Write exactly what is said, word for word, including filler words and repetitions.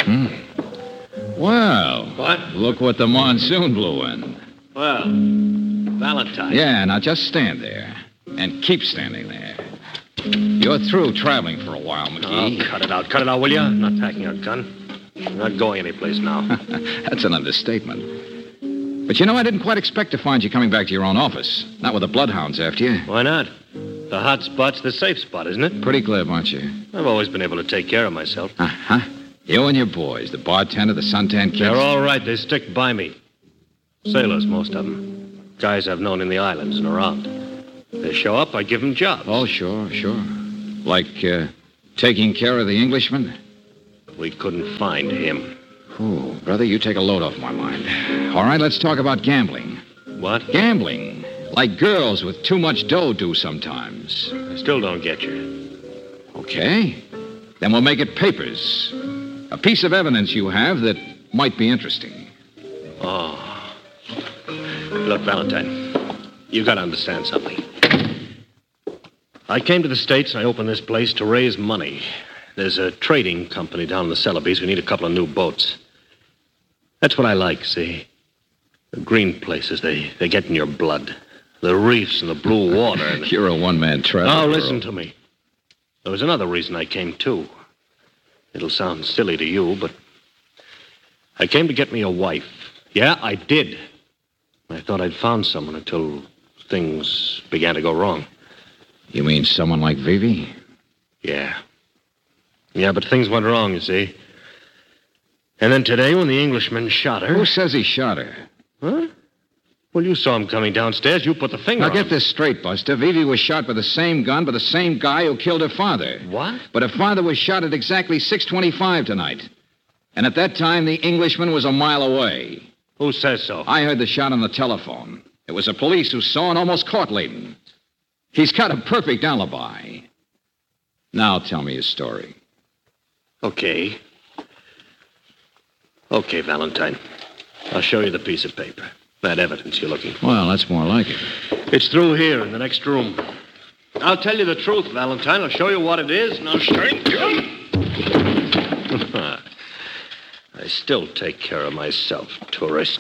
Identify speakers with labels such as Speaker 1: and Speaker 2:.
Speaker 1: Hmm. Well.
Speaker 2: What?
Speaker 1: Look what the monsoon blew in.
Speaker 2: Well, Valentine.
Speaker 1: Yeah, now just stand there. And keep standing there. You're through traveling for a while, McGee.
Speaker 2: Oh, cut it out. Cut it out, will you? I'm not packing a gun. I'm not going anyplace now.
Speaker 1: That's an understatement. But you know, I didn't quite expect to find you coming back to your own office. Not with the bloodhounds after you.
Speaker 2: Why not? The hot spot's the safe spot, isn't it?
Speaker 1: Pretty glib, aren't you?
Speaker 2: I've always been able to take care of myself.
Speaker 1: Uh-huh. You and your boys, the bartender, the suntan kids.
Speaker 2: They're all right. They stick by me. Sailors, most of them. Guys I've known in the islands and around. They show up, I give them jobs.
Speaker 1: Oh, sure, sure. Like uh, taking care of the Englishman?
Speaker 2: We couldn't find him.
Speaker 1: Oh, brother, you take a load off my mind. All right, let's talk about gambling.
Speaker 2: What?
Speaker 1: Gambling. Like girls with too much dough do sometimes.
Speaker 2: I still don't get you.
Speaker 1: Okay. Then we'll make it papers. A piece of evidence you have that might be interesting.
Speaker 2: Oh. Look, Valentine, you got to understand something. I came to the States and I opened this place to raise money. There's a trading company down in the Celebes. We need a couple of new boats. That's what I like, see? The green places, they, they get in your blood. The reefs and the blue water. And...
Speaker 1: You're a one-man traveler.
Speaker 2: Now, listen to me. There was another reason I came, too. It'll sound silly to you, but I came to get me a wife. Yeah, I did. I thought I'd found someone until things began to go wrong.
Speaker 1: You mean someone like Vivi?
Speaker 2: Yeah. Yeah, but things went wrong, you see. And then today, when the Englishman shot her...
Speaker 1: Who says he shot her?
Speaker 2: Huh? Well, you saw him coming downstairs. You put the finger
Speaker 1: Now,
Speaker 2: on
Speaker 1: get
Speaker 2: him.
Speaker 1: this straight, Buster. Vivi was shot by the same gun by the same guy who killed her father.
Speaker 2: What?
Speaker 1: But her father was shot at exactly six twenty-five tonight. And at that time, the Englishman was a mile away.
Speaker 2: Who says so?
Speaker 1: I heard the shot on the telephone. It was the police who saw and almost caught Layton. He's got a perfect alibi. Now tell me his story.
Speaker 2: Okay. Okay, Valentine. I'll show you the piece of paper. That evidence you're looking for.
Speaker 1: Well, that's more like it.
Speaker 2: It's through here in the next room. I'll tell you the truth, Valentine. I'll show you what it is, and I'll show you... I still take care of myself, tourist.